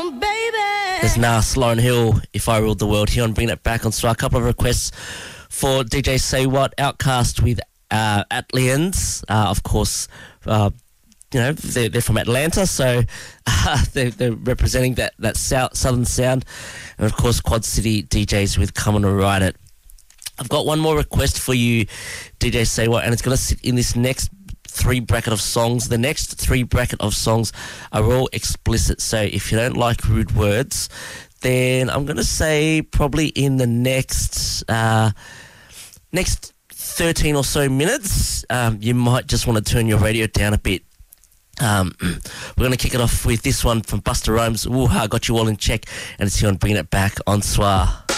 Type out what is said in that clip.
There's Nas, Lauryn Hill, If I Ruled the World, here on Bring It Back on Star. A couple of requests for DJ Say What, Outcast with Atlians. Of course, they're from Atlanta, so they're representing that southern sound. And of course, Quad City DJs with Come On and Ride It. I've got one more request for you, DJ Say What, and it's going to sit in this next 3 bracket of songs. The next 3 bracket of songs are all explicit, so if you don't like rude words, then I'm going to say probably in the next 13 or so minutes, you might just want to turn your radio down a bit. We're going to kick it off with this one from Busta Rhymes, Woo-Ha, Got You All in Check, and it's here on Bringing It Back on Soir.